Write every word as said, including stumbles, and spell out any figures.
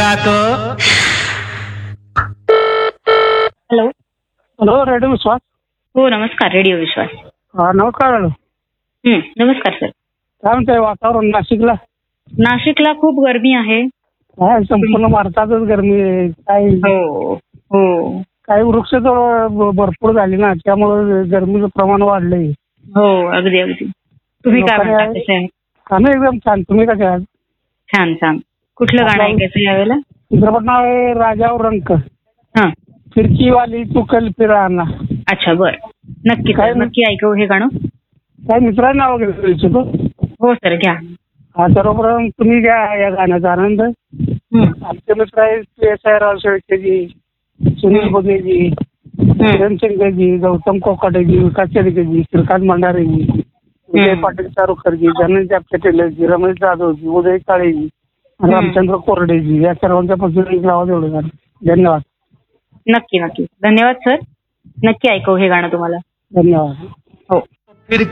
तो. Hello. Hello, radio विश्वास. हो नमस्कार, रेडिओ विश्वास. हा नमस्कार मॅडम. हं, नमस्कार सर. काय म्हणतंय वातावरण नाशिकला? नाशिकला खूप गरमी आहे. काय संपूर्ण भारतातच गरमी आहे. काय हो हो काही वृक्ष तर भ- भरपूर झाली ना, त्यामुळे गरमीचं प्रमाण वाढलंय. हो अगदी अगदी. तुम्ही काय लोकांनी- म्हणता, कसे आहे? आम्ही एकदम छान. तुम्ही कसे आहात? छान छान. कुठलं गाणं ऐकायचं यावेळेला? चित्रपट नाव आहे राजावर रंक. हां. फिरकी वाली तू कल फिराना. अच्छा बर. नक्की काय सर, नक्की ऐकू हे गाणं. काय मित्रांनी नाव घेऊ इच्छितो? हो सर घ्या. हा सर्वप्रथम तुम्ही घ्या या गाण्याचा आनंद. हं, आमचे मित्र आहेत एस आय राव शेळकेजी, सुनील हं. बघेजी, हं. किरण शिंदेजी, गौतम कोकाटेजी, विकास शेळकेजी, श्रीकांत भंडारेजी, विजय हं. पाटील चारुखरजी, धनंजय पटेलजी, रमेश जाधवजी, उदय काळेजी, हं. रामचंद्र कोरडेजी या सर्वांच्या पासून एक नाव एवढं. धन्यवाद. नक्की नक्की. धन्यवाद सर. नक्की ऐकू हे गाणं तुम्हाला. धन्यवाद.